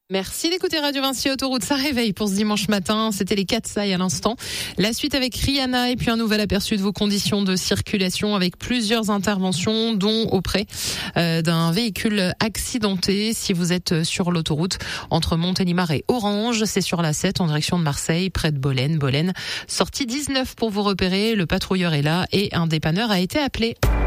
Merci d'écouter Radio Vinci Autoroute. Ça réveille pour ce dimanche matin. C'était les Katsai à l'instant. La suite avec Rihanna et puis un nouvel aperçu de vos conditions de circulation avec plusieurs interventions, dont auprès d'un véhicule accidenté. Si vous êtes sur l'autoroute entre Montélimar et Orange, c'est sur la 7 en direction de Marseille, près de Bolène. Sortie 19 pour vous repérer. Le patrouilleur est là et un dépanneur a été appelé.